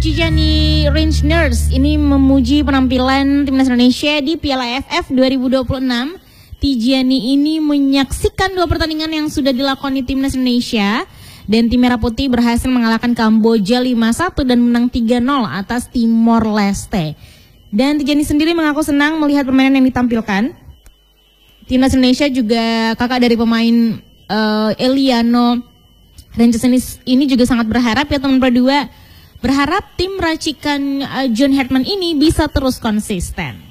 Tijani Rangers ini memuji penampilan timnas Indonesia di Piala AFF 2026. Tijani ini menyaksikan 2 pertandingan yang sudah dilakoni timnas Indonesia dan tim Merah Putih berhasil mengalahkan Kamboja 5-1 dan menang 3-0 atas Timor Leste. Dan Tijani sendiri mengaku senang melihat permainan yang ditampilkan. Timnas Indonesia juga kakak dari pemain Eliano Rangers ini juga sangat berharap ya teman berdua. Berharap tim racikan John Herman ini bisa terus konsisten.